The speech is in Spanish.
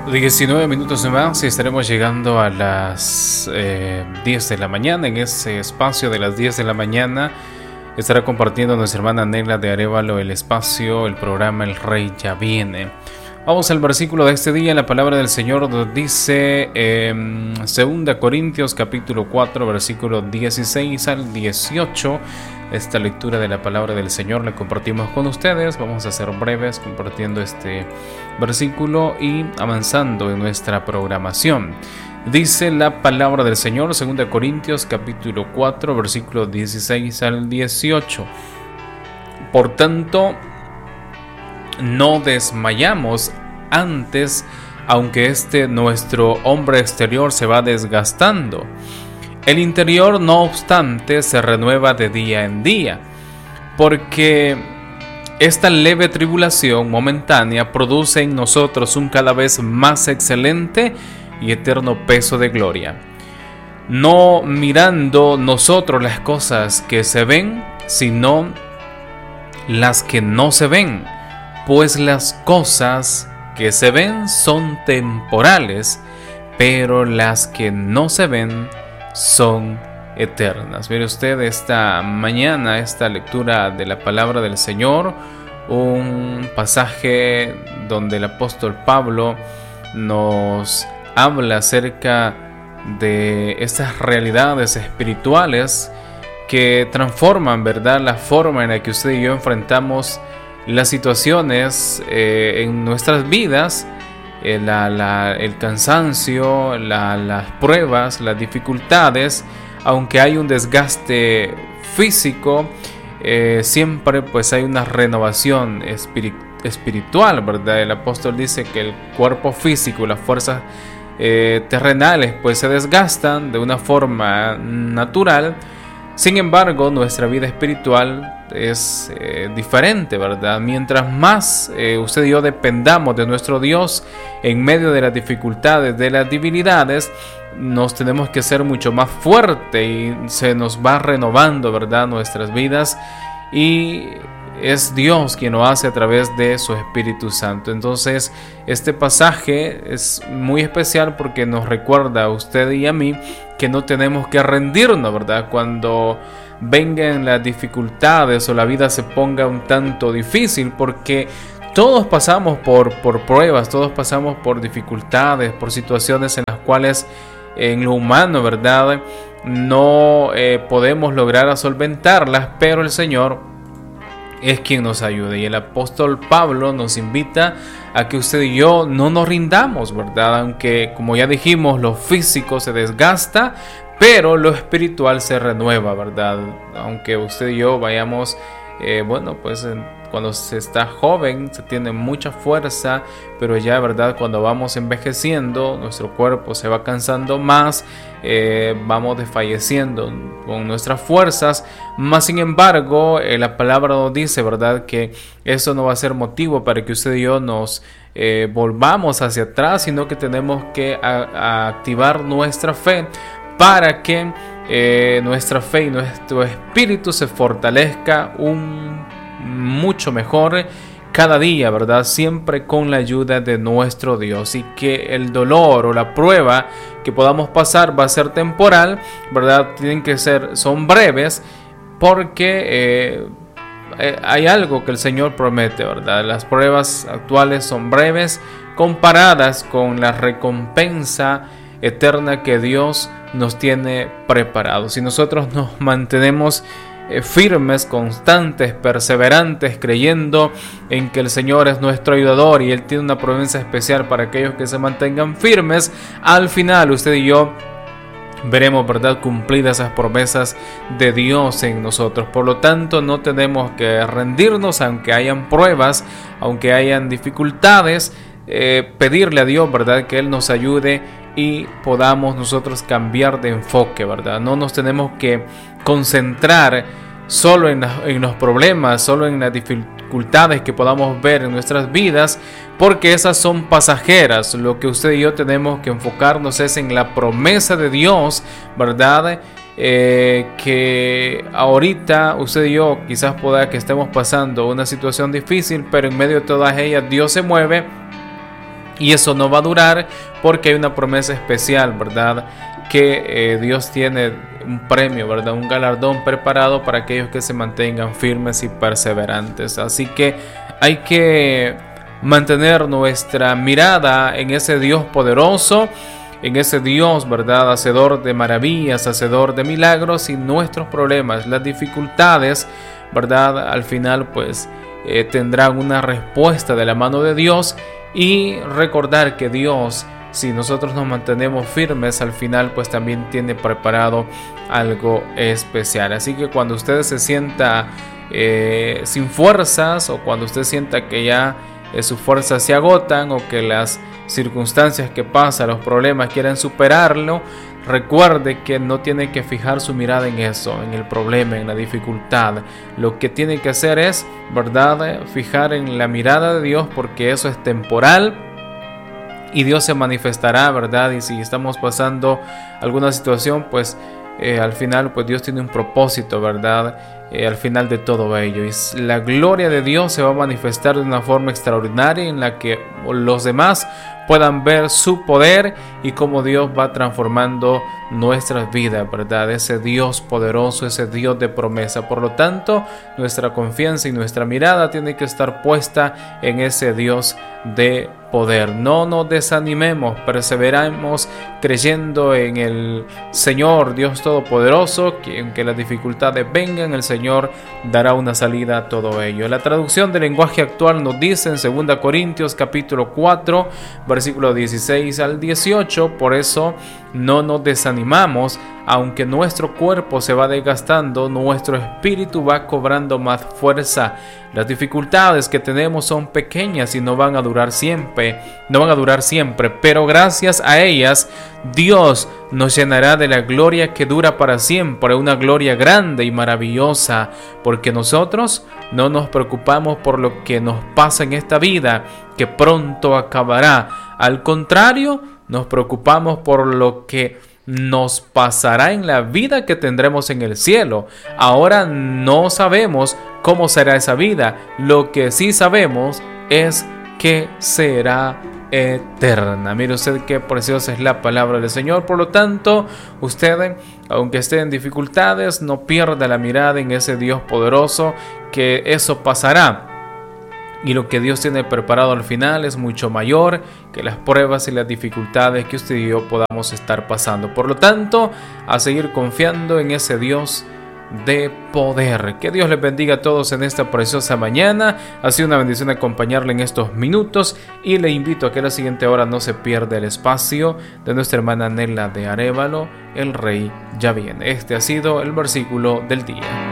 19 minutos más y estaremos llegando a las 10 de la mañana. En ese espacio de las 10 de la mañana estará compartiendo nuestra hermana Nela de Arévalo el espacio, el programa El Rey Ya Viene. Vamos al versículo de este día. La palabra del Señor nos dice 2 Corintios capítulo 4 versículo 16 al 18. Esta lectura de la palabra del Señor la compartimos con ustedes. Vamos a ser breves compartiendo este versículo y avanzando en nuestra programación. Dice la palabra del Señor, 2 Corintios capítulo 4 versículo 16 al 18. Por tanto, no desmayamos antes, aunque nuestro hombre exterior se va desgastando. El interior, no obstante, se renueva de día en día, porque esta leve tribulación momentánea produce en nosotros un cada vez más excelente y eterno peso de gloria, no mirando nosotros las cosas que se ven, sino las que no se ven, pues las cosas que se ven son temporales, pero las que no se ven son eternas. Mire usted esta mañana, esta lectura de la palabra del Señor, un pasaje donde el apóstol Pablo nos habla acerca de estas realidades espirituales que transforman, ¿verdad?, la forma en la que usted y yo enfrentamos las situaciones en nuestras vidas. El cansancio, las pruebas, las dificultades, aunque hay un desgaste físico, siempre pues hay una renovación espiritual, ¿verdad? El apóstol dice que el cuerpo físico, las fuerzas terrenales pues se desgastan de una forma natural. Sin embargo, nuestra vida espiritual es diferente, ¿verdad? Mientras más usted y yo dependamos de nuestro Dios en medio de las dificultades, de las debilidades, nos tenemos que ser mucho más fuertes y se nos va renovando, ¿verdad?, nuestras vidas, y es Dios quien lo hace a través de su Espíritu Santo. Entonces, este pasaje es muy especial porque nos recuerda a usted y a mí que no tenemos que rendirnos, ¿verdad? Cuando vengan las dificultades o la vida se ponga un tanto difícil, porque todos pasamos por pruebas, todos pasamos por dificultades, por situaciones en las cuales en lo humano, ¿verdad?, no podemos lograr solventarlas, pero el Señor es quien nos ayuda. Y el apóstol Pablo nos invita a que usted y yo no nos rindamos, ¿verdad? Aunque, como ya dijimos, lo físico se desgasta, pero lo espiritual se renueva, ¿verdad? Aunque usted y yo vayamos, cuando se está joven se tiene mucha fuerza, pero ya, ¿verdad?, cuando vamos envejeciendo, nuestro cuerpo se va cansando más, vamos desfalleciendo con nuestras fuerzas. Más sin embargo, la palabra nos dice, ¿verdad?, que eso no va a ser motivo para que usted y yo nos volvamos hacia atrás, sino que tenemos que activar nuestra fe para que nuestra fe y nuestro espíritu se fortalezca mucho mejor cada día, ¿verdad? Siempre con la ayuda de nuestro Dios, y que el dolor o la prueba que podamos pasar va a ser temporal, ¿verdad? Son breves, porque hay algo que el Señor promete, ¿verdad? Las pruebas actuales son breves comparadas con la recompensa eterna que Dios nos tiene preparado. Si nosotros nos mantenemos firmes, constantes, perseverantes, creyendo en que el Señor es nuestro ayudador y Él tiene una promesa especial para aquellos que se mantengan firmes, al final usted y yo veremos, ¿verdad?, cumplidas esas promesas de Dios en nosotros. Por lo tanto, no tenemos que rendirnos, aunque hayan pruebas, aunque hayan dificultades, pedirle a Dios, ¿verdad?, que Él nos ayude y podamos nosotros cambiar de enfoque, ¿verdad? No nos tenemos que concentrar solo en los problemas, solo en las dificultades que podamos ver en nuestras vidas, porque esas son pasajeras. Lo que usted y yo tenemos que enfocarnos es en la promesa de Dios, ¿verdad? Que ahorita usted y yo quizás pueda que estemos pasando una situación difícil, pero en medio de todas ellas Dios se mueve Y eso no va a durar porque hay una promesa especial, ¿verdad? Que Dios tiene un premio, ¿verdad? Un galardón preparado para aquellos que se mantengan firmes y perseverantes. Así que hay que mantener nuestra mirada en ese Dios poderoso, en ese Dios, ¿verdad? Hacedor de maravillas, hacedor de milagros, y nuestros problemas, las dificultades, ¿verdad? Al final pues tendrán una respuesta de la mano de Dios, y recordar que Dios, si nosotros nos mantenemos firmes, al final pues también tiene preparado algo especial. Así que cuando usted se sienta sin fuerzas, o cuando usted sienta que ya sus fuerzas se agotan, o que las circunstancias que pasan, los problemas quieren superarlo, recuerde que no tiene que fijar su mirada en eso, en el problema, en la dificultad. Lo que tiene que hacer es, ¿verdad?, fijar en la mirada de Dios, porque eso es temporal y Dios se manifestará, ¿verdad? Y si estamos pasando alguna situación, pues al final pues Dios tiene un propósito, ¿verdad? Al final de todo ello, y la gloria de Dios se va a manifestar de una forma extraordinaria, en la que los demás puedan ver su poder y cómo Dios va transformando nuestras vidas, ¿verdad? Ese Dios poderoso, ese Dios de promesa. Por lo tanto, nuestra confianza y nuestra mirada tiene que estar puesta en ese Dios de poder. No nos desanimemos, perseveramos creyendo en el Señor Dios Todopoderoso, que aunque las dificultades vengan, el Señor dará una salida a todo ello. La traducción del lenguaje actual nos dice en 2 Corintios capítulo 4, versículo 16 al 18, por eso no nos desanimamos, aunque nuestro cuerpo se va desgastando, nuestro espíritu va cobrando más fuerza. Las dificultades que tenemos son pequeñas y no van a durar siempre, pero gracias a ellas Dios nos llenará de la gloria que dura para siempre, una gloria grande y maravillosa, porque nosotros no nos preocupamos por lo que nos pasa en esta vida, que pronto acabará. Al contrario, nos preocupamos por lo que nos pasará en la vida que tendremos en el cielo. Ahora no sabemos cómo será esa vida. Lo que sí sabemos es que será eterna. Mire usted qué preciosa es la palabra del Señor. Por lo tanto, usted, aunque esté en dificultades, no pierda la mirada en ese Dios poderoso, que eso pasará. Y lo que Dios tiene preparado al final es mucho mayor que las pruebas y las dificultades que usted y yo podamos estar pasando. Por lo tanto, a seguir confiando en ese Dios de poder. Que Dios les bendiga a todos en esta preciosa mañana. Ha sido una bendición acompañarle en estos minutos, y le invito a que a la siguiente hora no se pierda el espacio de nuestra hermana Nela de Arévalo. El Rey ya viene. Este ha sido el versículo del día.